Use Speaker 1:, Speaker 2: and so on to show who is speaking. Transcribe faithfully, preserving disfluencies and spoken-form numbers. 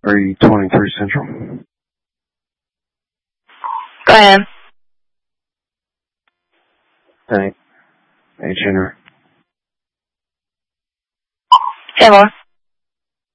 Speaker 1: three twenty-three Central.
Speaker 2: Go ahead.
Speaker 1: Thanks. Hey, Jenner.
Speaker 2: Say more.